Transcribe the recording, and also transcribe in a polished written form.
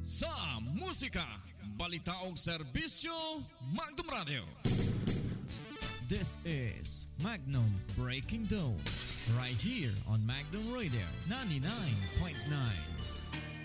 Sa musika, balita og serbisyo, Magnum Radio. This is Magnum Breaking Dawn, right here on Magnum Radio 99.9.